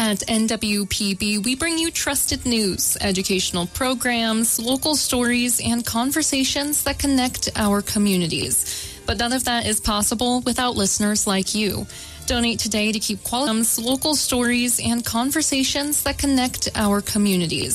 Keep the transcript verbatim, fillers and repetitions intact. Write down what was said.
At N W P B, we bring you trusted news, educational programs, local stories, and conversations that connect our communities. But none of that is possible without listeners like you. Donate today to keep quality local stories and conversations that connect our communities.